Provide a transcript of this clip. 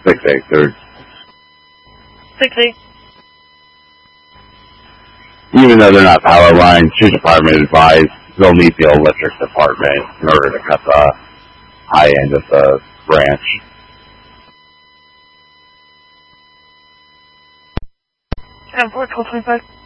6 acres. 6 8. Even though they're not power lines, your department advised they'll need the electric department in order to cut the high end of the branch. And 4 12 25.